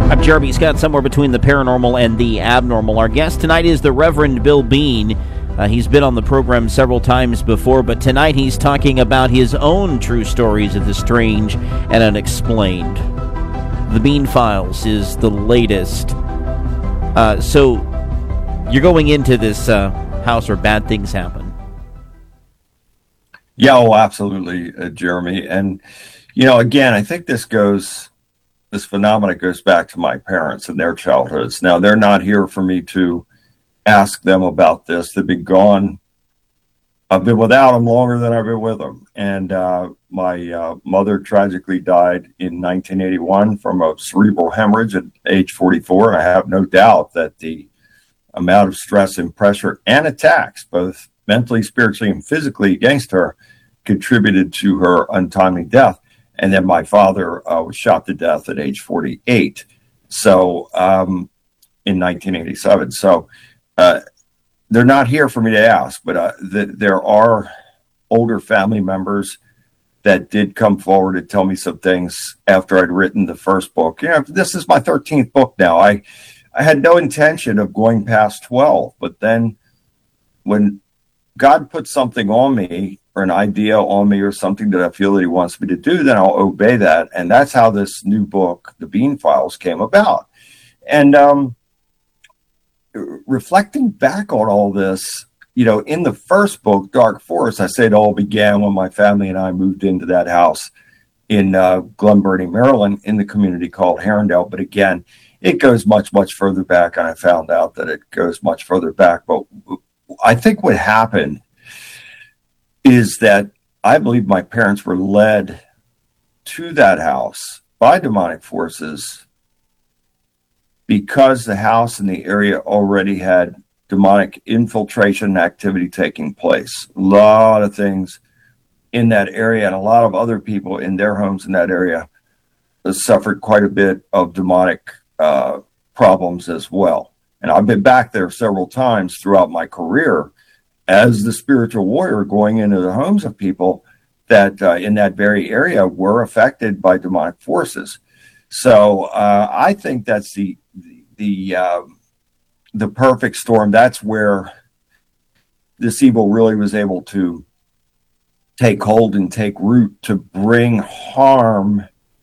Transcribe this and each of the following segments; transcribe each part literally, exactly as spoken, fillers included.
I'm Jeremy Scott, somewhere between the paranormal and the abnormal. Our guest tonight is the Reverend Bill Bean. Uh, he's been on the program several times before, but tonight he's talking about his own true stories of the strange and unexplained. The Bean Files is the latest. Uh, so, you're going into this uh, house where bad things happen. Yeah, oh, absolutely, uh, Jeremy. And, you know, again, I think this goes... This phenomena goes back to my parents and their childhoods. Now, they're not here for me to ask them about this. They've been gone. I've been without them longer than I've been with them. And uh, my uh, mother tragically died in nineteen eighty-one from a cerebral hemorrhage at age forty-four. And I have no doubt that the amount of stress and pressure and attacks, both mentally, spiritually, and physically against her, contributed to her untimely death. And then my father uh, was shot to death at age forty-eight. So um, in nineteen eighty-seven. So uh, they're not here for me to ask, but uh, th- there are older family members that did come forward and tell me some things after I'd written the first book. You know, this is my thirteenth book now. I, I had no intention of going past twelve, but then when God put something on me, or an idea on me, or something that I feel that he wants me to do, then I'll obey that. And that's how this new book, The Bean Files, came about. And um, reflecting back on all this, you know, in the first book, Dark Forest, I say it all began when my family and I moved into that house in uh, Glen Burnie, Maryland, in the community called Herondale. But again, it goes much, much further back. And I found out that it goes much further back. But I think what happened is that I believe my parents were led to that house by demonic forces because the house and the area already had demonic infiltration activity taking place. A lot of things in that area, and a lot of other people in their homes in that area suffered quite a bit of demonic uh, problems as well. And I've been back there several times throughout my career as the spiritual warrior, going into the homes of people that uh, in that very area were affected by demonic forces. So uh, I think that's the the the, uh, the perfect storm. That's where this evil really was able to take hold and take root to bring harm,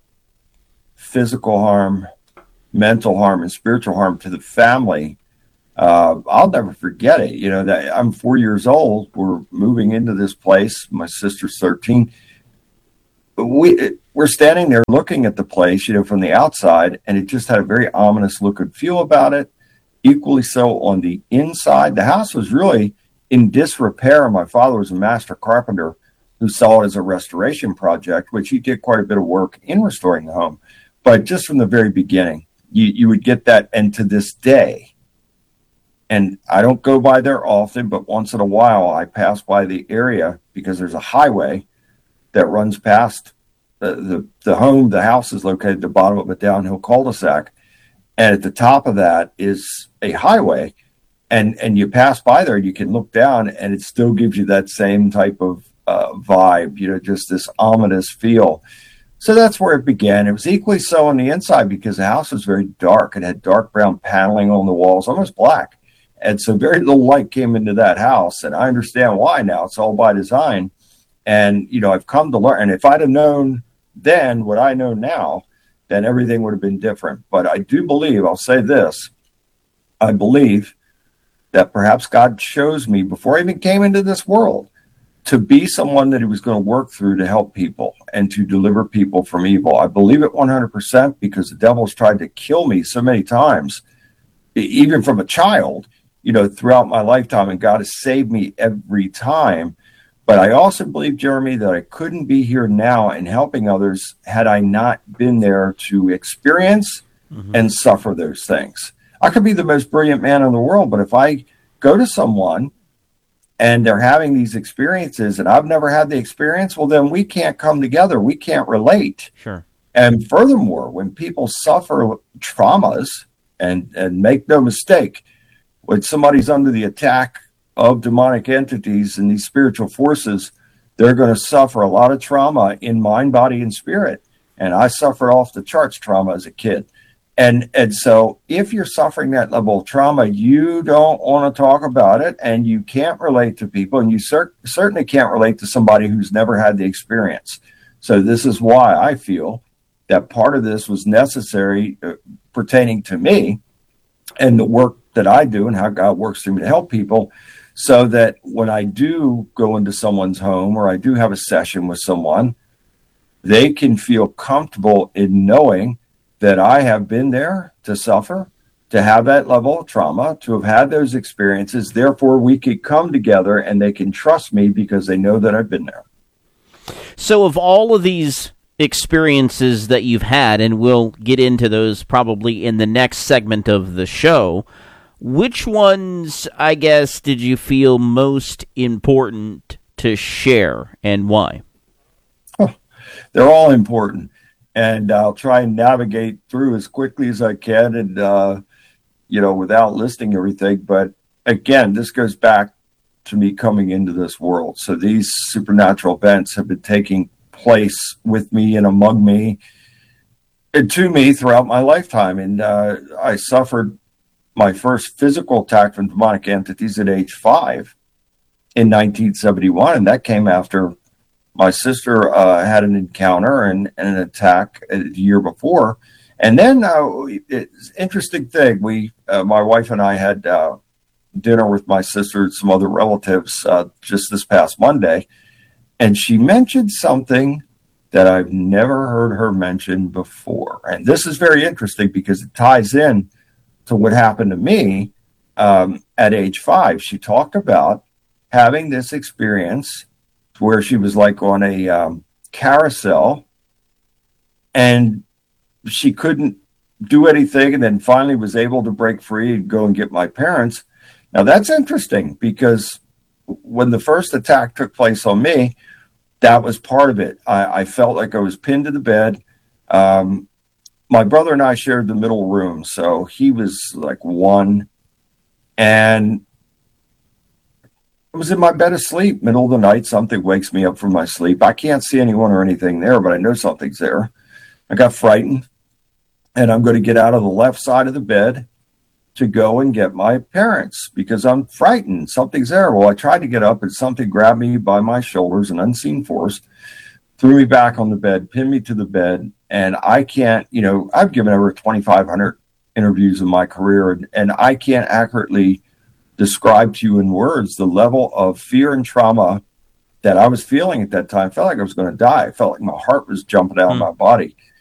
physical harm, mental harm, and spiritual harm to the family. Uh, I'll never forget it. You know, that I'm four years old. We're moving into this place. My sister's thirteen. We, we're standing there looking at the place, you know, from the outside, and it just had a very ominous look and feel about it. Equally so on the inside. The house was really in disrepair. My father was a master carpenter who saw it as a restoration project, which he did quite a bit of work in restoring the home. But just from the very beginning, you, you would get that. And to this day, and I don't go by there often, but once in a while I pass by the area because there's a highway that runs past the, the, the home. The house is located at the bottom of a downhill cul-de-sac. And at the top of that is a highway. And, and you pass by there, you can look down, and it still gives you that same type of uh, vibe, you know, just this ominous feel. So that's where it began. It was equally so on the inside because the house was very dark. It had dark brown paneling on the walls, almost black. And so very little light came into that house. And I understand why now. It's all by design. And, you know, I've come to learn. And if I'd have known then what I know now, then everything would have been different. But I do believe, I'll say this, I believe that perhaps God chose me before I even came into this world to be someone that he was going to work through to help people and to deliver people from evil. I believe it one hundred percent because the devil's tried to kill me so many times, even from a child, you know, throughout my lifetime, and God has saved me every time. But I also believe, Jeremy, that I couldn't be here now and helping others had I not been there to experience mm-hmm. and suffer those things. I could be the most brilliant man in the world, but if I go to someone and they're having these experiences and I've never had the experience, well, then we can't come together. We can't relate. Sure. And furthermore, when people suffer traumas, and, and make no mistake, when somebody's under the attack of demonic entities and these spiritual forces, they're going to suffer a lot of trauma in mind, body, and spirit. And I suffered off the charts trauma as a kid. And and so if you're suffering that level of trauma, you don't want to talk about it, and you can't relate to people, and you cer- certainly can't relate to somebody who's never had the experience. So this is why I feel that part of this was necessary uh, pertaining to me and the work that I do and how God works through me to help people, so that when I do go into someone's home or I do have a session with someone, they can feel comfortable in knowing that I have been there to suffer, to have that level of trauma, to have had those experiences. Therefore, we could come together and they can trust me because they know that I've been there. So of all of these experiences that you've had, and we'll get into those probably in the next segment of the show, which ones, I guess, did you feel most important to share, and why? Oh, they're all important. And I'll try and navigate through as quickly as I can and, uh, you know, without listing everything. But again, this goes back to me coming into this world. So these supernatural events have been taking place with me and among me and to me throughout my lifetime. And uh, I suffered my first physical attack from demonic entities at age five in nineteen seventy-one. And that came after my sister uh, had an encounter and, and an attack a year before. And then uh, it's an interesting thing. We, uh, my wife and I had uh, dinner with my sister and some other relatives uh, just this past Monday. And she mentioned something that I've never heard her mention before. And this is very interesting because it ties in to what happened to me um, at age five. She talked about having this experience where she was like on a um, carousel and she couldn't do anything, and then finally was able to break free and go and get my parents. Now that's interesting because when the first attack took place on me, that was part of it. I, I felt like I was pinned to the bed. Um, my brother and I shared the middle room, so he was like one, and I was in my bed asleep, middle of the night. Something wakes me up from my sleep. I can't see anyone or anything there, but I know something's there. I got frightened, and I'm going to get out of the left side of the bed to go and get my parents because I'm frightened. Something's there. Well, I tried to get up, and something grabbed me by my shoulders, an unseen force, threw me back on the bed, pinned me to the bed, and I can't, you know, I've given over twenty-five hundred interviews in my career, and, and I can't accurately describe to you in words the level of fear and trauma that I was feeling at that time. I felt like I was going to die. I felt like my heart was jumping out mm. of my body.